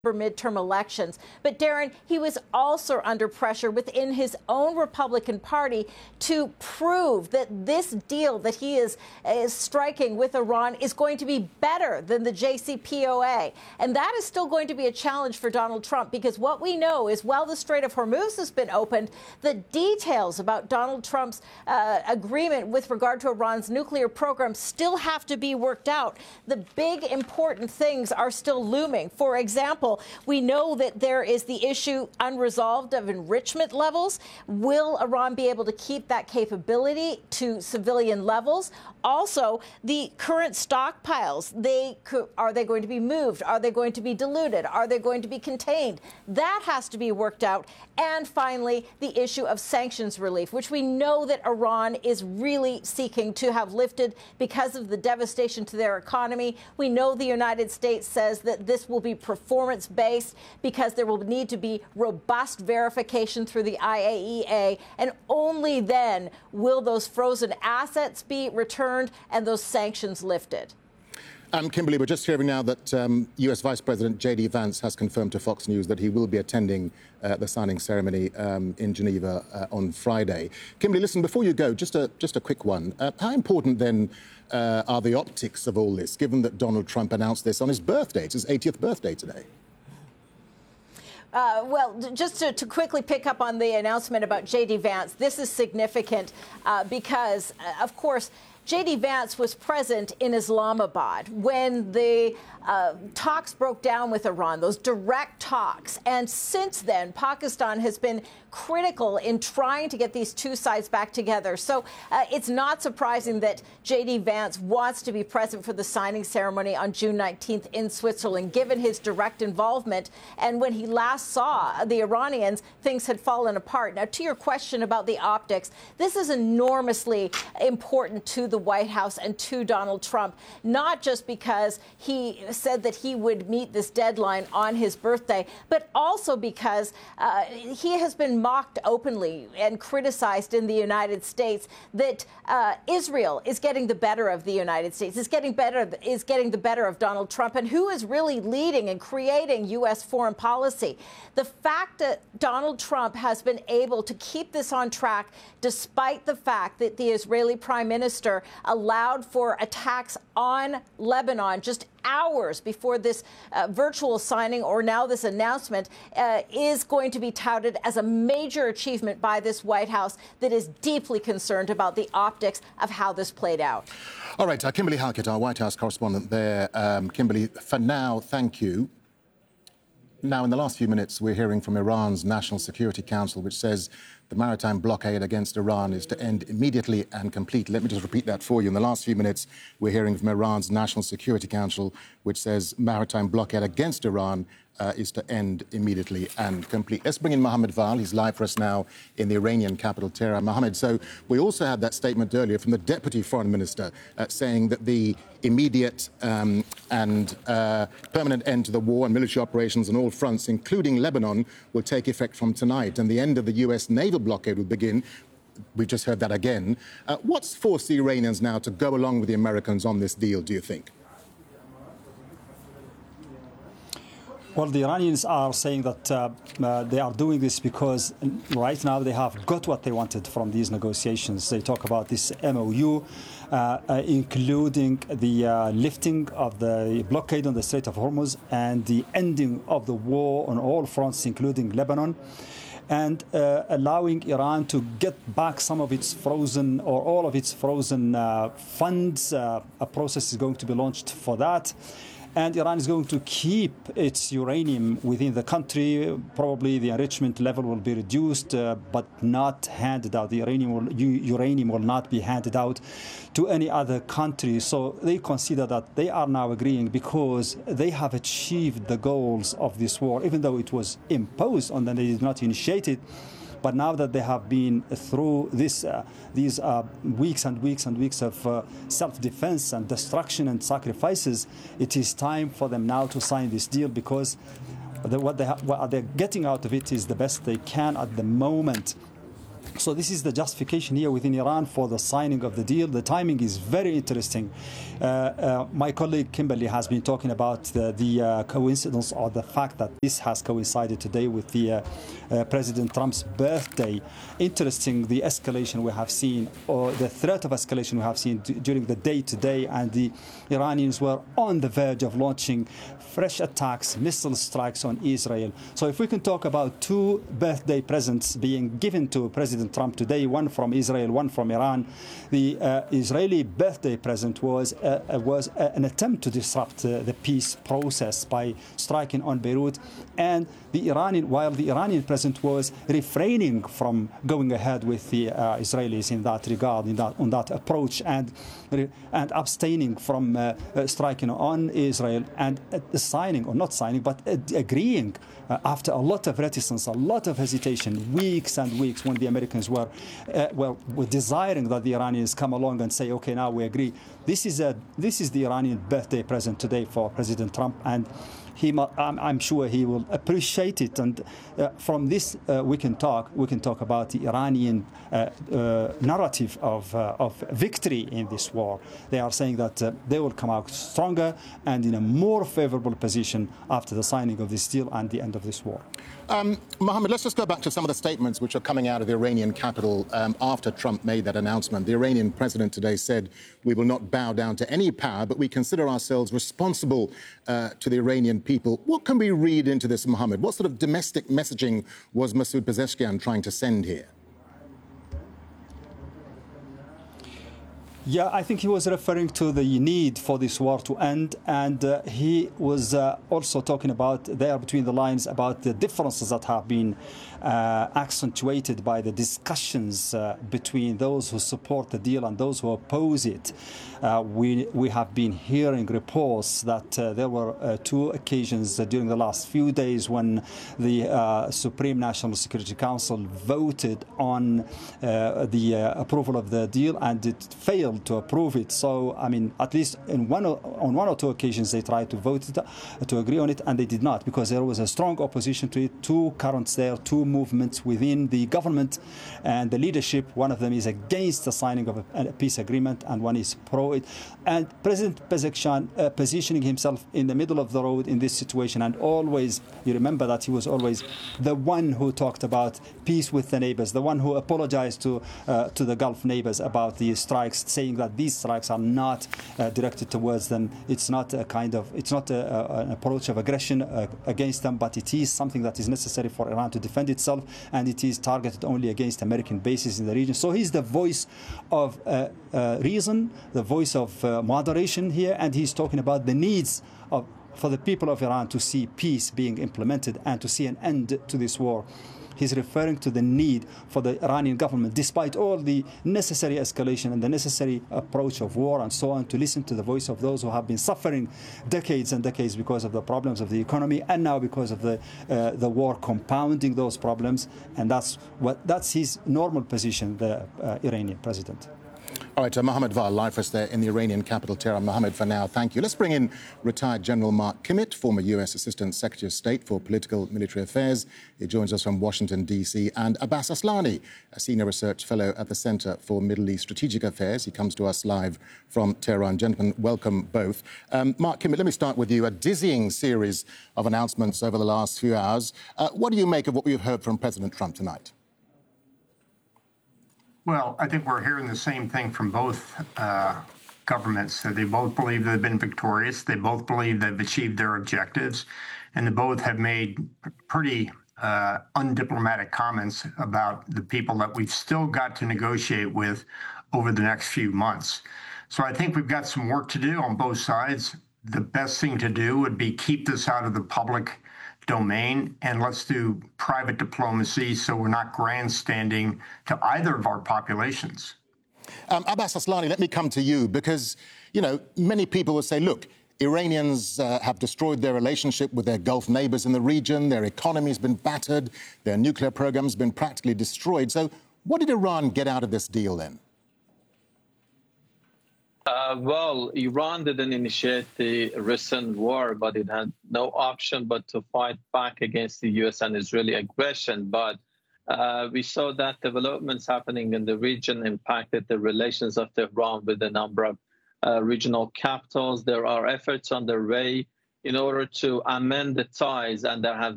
midterm elections. But Darren, he was also under pressure within his own Republican Party to prove that this deal that he is striking with Iran is going to be better than the JCPOA. And that is still going to be a challenge for Donald Trump, because what we know is, while the Strait of Hormuz has been opened, the details about Donald Trump's agreement with regard to Iran's nuclear program still have to be worked out. The big important things are still looming. For example, we know that there is the issue unresolved of enrichment levels. Will Iran be able to keep that capability to civilian levels? Also, the current stockpiles, are they going to be moved? Are they going to be diluted? Are they going to be contained? That has to be worked out. And finally, the issue of sanctions relief, which we know that Iran is really seeking to have lifted because of the devastation to their economy. We know the United States says that this will be performance-based because there will need to be robust verification through the IAEA, and only then will those frozen assets be returned and those sanctions lifted. Kimberly, we're just hearing now that U.S. Vice President J.D. Vance has confirmed to Fox News that he will be attending the signing ceremony in Geneva on Friday. Kimberly, listen, before you go, just a quick one. How important, then, are the optics of all this, given that Donald Trump announced this on his birthday? It's his 80th birthday today. Well, just to quickly pick up on the announcement about J.D. Vance, this is significant because, of course, J.D. Vance was present in Islamabad when the talks broke down with Iran, those direct talks. And since then, Pakistan has been critical in trying to get these two sides back together. So it's not surprising that J.D. Vance wants to be present for the signing ceremony on June 19th in Switzerland, given his direct involvement. And when he last saw the Iranians, things had fallen apart. Now, to your question about the optics, this is enormously important to the White House and to Donald Trump, not just because he said that he would meet this deadline on his birthday, but also because he has been mocked openly and criticized in the United States that Israel is getting the better of the United States, is getting the better of Donald Trump, and who is really leading and creating U.S. foreign policy. The fact that Donald Trump has been able to keep this on track, despite the fact that the Israeli Prime Minister allowed for attacks on Lebanon just hours before this virtual signing, or now this announcement, is going to be touted as a major achievement by this White House that is deeply concerned about the optics of how this played out. All right, Kimberly Halkett, our White House correspondent there. Kimberly, for now, thank you. Now, in the last few minutes, we're hearing from Iran's National Security Council, which says the maritime blockade against Iran is to end immediately and completely. Let me just repeat that for you. In the last few minutes, we're hearing from Iran's National Security Council, which says maritime blockade against Iran is to end immediately and complete. Let's bring in Mohammed Val. He's live for us now in the Iranian capital, Tehran. Mohammed, so we also had that statement earlier from the Deputy Foreign Minister saying that the immediate and permanent end to the war and military operations on all fronts, including Lebanon, will take effect from tonight, and the end of the U.S. naval blockade will begin. We've just heard that again. What's forced the Iranians now to go along with the Americans on this deal, do you think? Well, the Iranians are saying that they are doing this because right now they have got what they wanted from these negotiations. They talk about this MOU, including the lifting of the blockade on the Strait of Hormuz and the ending of the war on all fronts, including Lebanon, and allowing Iran to get back some of its frozen or all of its frozen funds. A process is going to be launched for that. And Iran is going to keep its uranium within the country. Probably the enrichment level will be reduced, but not handed out. The uranium will not be handed out to any other country. So they consider that they are now agreeing because they have achieved the goals of this war, even though it was imposed on them, they did not initiate it. But now that they have been through these weeks and weeks and weeks of self-defense and destruction and sacrifices, it is time for them now to sign this deal, because what they're getting out of it is the best they can at the moment. So this is the justification here within Iran for the signing of the deal. The timing is very interesting. My colleague Kimberly has been talking about the coincidence or the fact that this has coincided today with the President Trump's birthday. Interesting, the escalation we have seen, or the threat of escalation we have seen during the day today, and the Iranians were on the verge of launching fresh attacks, missile strikes on Israel. So if we can talk about two birthday presents being given to President Trump today, one from Israel, one from Iran, the Israeli birthday present was an attempt to disrupt the peace process by striking on Beirut, and while the Iranian president was refraining from going ahead with the Israelis in that regard, on that approach, and abstaining from striking on Israel, and signing, or not signing, but agreeing after a lot of reticence, a lot of hesitation, weeks and weeks, when the Americans were desiring that the Iranians come along and say, okay, now we agree. This is the Iranian birthday present today for President Trump, and I'm sure he will appreciate it. And from this, we can talk about the Iranian narrative of victory in this war. They are saying that they will come out stronger and in a more favorable position after the signing of this deal and the end of this war. Mohammed, let's just go back to some of the statements which are coming out of the Iranian capital after Trump made that announcement. The Iranian president today said, "We will not bow down to any power, but we consider ourselves responsible to the Iranian people." What can we read into this, Mohammed? What sort of domestic messaging was Masoud Pezeshkian trying to send here? Yeah, I think he was referring to the need for this war to end, and he was also talking about, there between the lines, about the differences that have been accentuated by the discussions between those who support the deal and those who oppose it. We have been hearing reports that there were two occasions during the last few days when the Supreme National Security Council voted on the approval of the deal, and it failed to approve it. So, I mean, at least on one or two occasions they tried to vote it, to agree on it, and they did not, because there was a strong opposition to it. Two currents there, two movements within the government and the leadership. One of them is against the signing of a peace agreement, and one is pro it. And President Pezeshkian positioning himself in the middle of the road in this situation, and always, you remember that he was always the one who talked about peace with the neighbors, the one who apologized to the Gulf neighbors about the strikes, saying that these strikes are not directed towards them. It's not an approach of aggression against them, but it is something that is necessary for Iran to defend itself, and it is targeted only against American bases in the region. So he's the voice of reason, the voice of moderation here, and he's talking about the needs for the people of Iran to see peace being implemented and to see an end to this war. He's referring to the need for the Iranian government, despite all the necessary escalation and the necessary approach of war and so on, to listen to the voice of those who have been suffering decades and decades because of the problems of the economy, and now because of the war compounding those problems. And that's his normal position, the Iranian president. All right, Mohammed Val, live for us there in the Iranian capital, Tehran. Mohammed, for now, thank you. Let's bring in retired General Mark Kimmitt, former U.S. Assistant Secretary of State for Political Military Affairs. He joins us from Washington, D.C. And Abbas Aslani, a Senior Research Fellow at the Center for Middle East Strategic Affairs. He comes to us live from Tehran. Gentlemen, welcome both. Mark Kimmitt, let me start with you. A dizzying series of announcements over the last few hours. What do you make of what we've heard from President Trump tonight? Well, I think we're hearing the same thing from both governments. They both believe they've been victorious. They both believe they've achieved their objectives. And they both have made pretty undiplomatic comments about the people that we've still got to negotiate with over the next few months. So I think we've got some work to do on both sides. The best thing to do would be keep this out of the public domain, and let's do private diplomacy so we're not grandstanding to either of our populations. Abbas Aslani, let me come to you, because, many people will say, look, Iranians have destroyed their relationship with their Gulf neighbors in the region, their economy's been battered, their nuclear program's been practically destroyed. So what did Iran get out of this deal then? Well, Iran didn't initiate the recent war, but it had no option but to fight back against the U.S. and Israeli aggression. But We saw that developments happening in the region impacted the relations of Tehran with a number of regional capitals. There are efforts underway in order to amend the ties, and there have